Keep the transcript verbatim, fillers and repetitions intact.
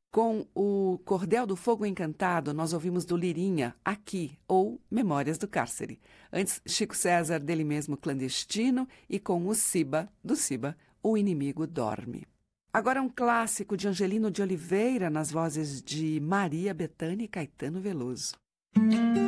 Com o Cordel do Fogo Encantado, nós ouvimos do Lirinha, Aqui, ou Memórias do Cárcere. Antes, Chico César, dele mesmo, Clandestino, e com o Ciba, do Ciba, O Inimigo Dorme. Agora um clássico de Angelino de Oliveira, nas vozes de Maria Bethânia e Caetano Veloso.